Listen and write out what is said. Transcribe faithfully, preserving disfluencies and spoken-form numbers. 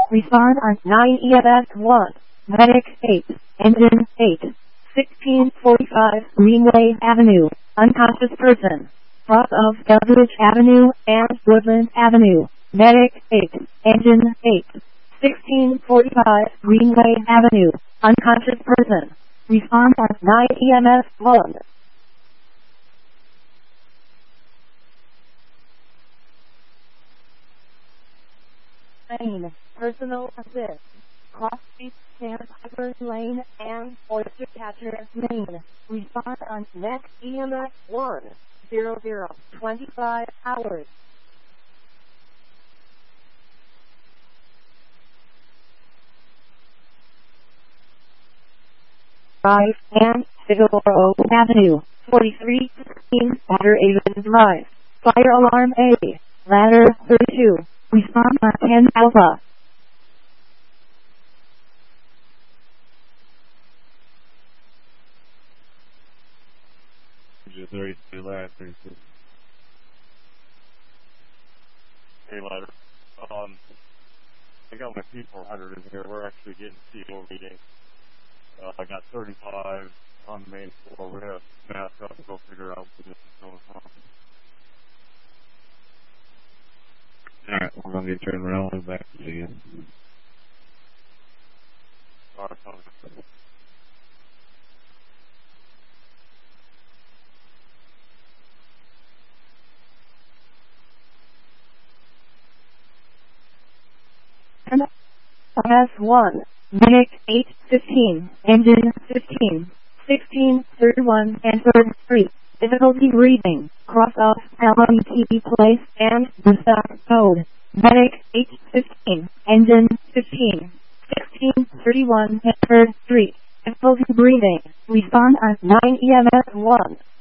Respond on nine E M S one. Medic eight. Engine eight. sixteen forty-five Greenway Avenue. Unconscious person. Cross of Eldridge Avenue and Woodland Avenue. Medic eight. Engine eight. sixteen forty-five Greenway Avenue. Unconscious person. Respond on nine E M S one. Lane. Personal assist. Cross Street, Sandpiper Lane, and Oyster Catcher Lane. Respond on next E M S one. Zero zero. Twenty-five hours. Drive and Figueroa Avenue. forty-three sixteen Batter Avon Drive. Fire alarm A. Ladder thirty-two. Respond on ten Alpha. thirty-two, ladder thirty-two. Hey, ladder. Um, I got my P four hundred in here. We're actually getting C O reading. Uh, I got thirty-five on the main floor. We're going to mask up and go figure out what this is going on. Alright, we're going to get turned around and back to you again. Alright, fine. M S one. Medic eight fifteen. Engine fifteen. sixteen thirty-one Hanford Street. Difficulty breathing. Cross off Allen T V Place and Gustav Code. Medic eight fifteen. Engine fifteen. sixteen thirty-one Hanford Street. Difficulty breathing. Respond on nine E M S one.